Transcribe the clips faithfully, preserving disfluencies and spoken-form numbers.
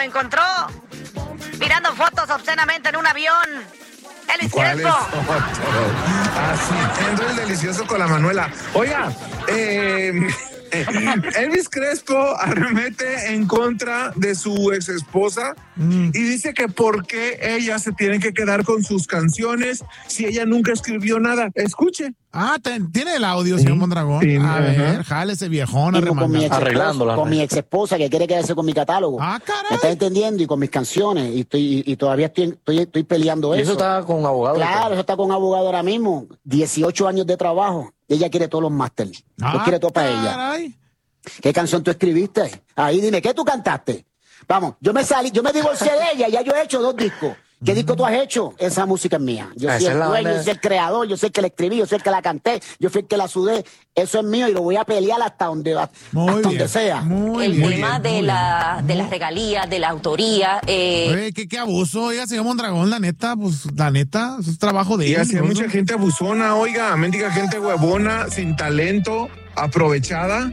encontró mirando fotos obscenamente en un avión. Elvis Crespo. Ah, sí, siendo el delicioso con la Manuela. Oiga, eh... Elvis Crespo arremete en contra de su ex esposa mm. y dice que por qué ella se tiene que quedar con sus canciones si ella nunca escribió nada. Escuche. Ah, ten, tiene el audio, señor sí, Mondragón. Sí, a ver, jale ese viejón arreglándola. Con mi ex esposa que quiere quedarse con mi catálogo. Ah, caray. ¿Me está entendiendo? Y con mis canciones. Y estoy y, y todavía estoy, estoy, estoy peleando ¿Y eso. eso está con abogado? Claro, eso está con abogado ahora mismo. dieciocho años de trabajo. Ella quiere todos los másteres. Ah, lo quiere todo para caray. ella. ¿Qué canción tú escribiste? Ahí dime, ¿qué tú cantaste? Vamos, yo me salí, yo me divorcié de ella, ya yo he hecho dos discos. ¿Qué mm. disco tú has hecho? Esa música es mía. Yo soy el dueño, yo soy el creador, yo soy el que la escribí, yo soy el que la canté, yo fui el que la sudé. Eso es mío y lo voy a pelear hasta donde, hasta donde sea. Muy el bien, tema de, la, de las regalías, de la autoría. Eh... Oye, ¿qué, qué abuso, oiga, señor Mondragón, la neta, pues, la neta, eso es trabajo de y él. Y así hay mucha gente abusona, oiga, mendiga gente huevona, sin talento, aprovechada.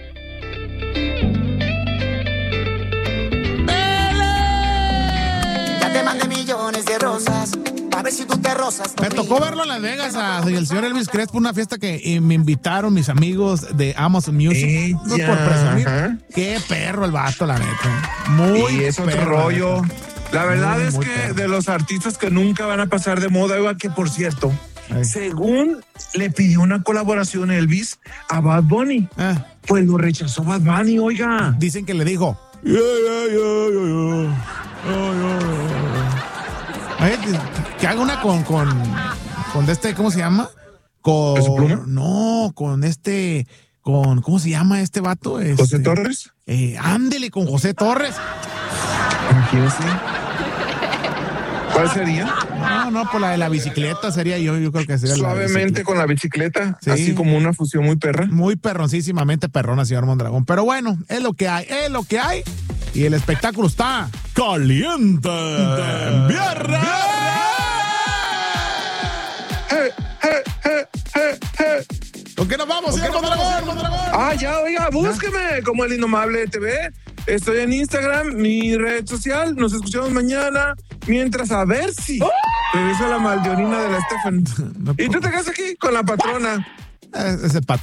Te mandé millones de rosas, a ver si tú te rosas. Me tocó verlo en Las Vegas a el señor Elvis Crespo, una fiesta que eh, me invitaron mis amigos de Amazon Music. No por presumir. Ajá. Qué perro el vato, la neta. Muy y es otro perro, rollo. La, la verdad muy, es muy que perro. De los artistas que nunca van a pasar de moda, oiga, que por cierto, ay. Según le pidió una colaboración Elvis a Bad Bunny, ah. pues lo rechazó Bad Bunny, oiga. Dicen que le dijo, yeah, yeah, yeah, yeah, yeah. Oh, no, no, no. Que haga una con, con, con este, ¿cómo se llama? Con, ¿Es su pluma? No, con este, con, ¿cómo se llama este vato? Este, ¿José Torres? Eh, ándele con José Torres. Imagínese. ¿Cuál sería? No, no, por la de la bicicleta sería yo, yo creo que sería suavemente la con la bicicleta, sí. Así como una fusión muy perra. Muy perroncísimamente perrona, señor Mondragón. Pero bueno, es lo que hay, es lo que hay. Y el espectáculo está caliente. De ¡Viernes! Hey, hey, hey, hey, hey. ¿Con qué nos vamos, señor Mondragón? Mondragón? Ah, ya, oiga, búsqueme como El Innomable T V. Estoy en Instagram, mi red social. Nos escuchamos mañana. Mientras, a ver si ¡oh! Regresa la maldeonina de la Estefan. No, y tú te quedas aquí con la patrona. Ese patrón.